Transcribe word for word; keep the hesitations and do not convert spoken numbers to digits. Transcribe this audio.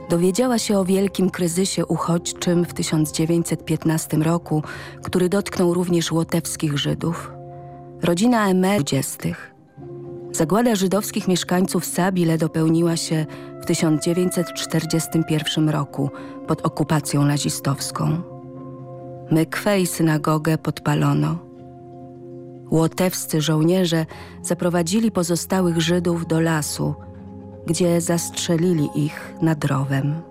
dowiedziała się o wielkim kryzysie uchodźczym w tysiąc dziewięćset piętnastym roku, który dotknął również łotewskich Żydów. Rodzina emerytów. Zagłada żydowskich mieszkańców Sabile dopełniła się w tysiąc dziewięćset czterdziestym pierwszym roku pod okupacją nazistowską. Mykwę i synagogę podpalono. Łotewscy żołnierze zaprowadzili pozostałych Żydów do lasu, gdzie zastrzelili ich nad rowem.